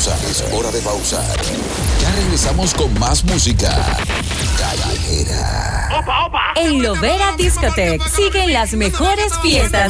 pausa. Es hora de pausar. Ya regresamos con más música callejera. En Lovera Discotheque siguen las mejores fiestas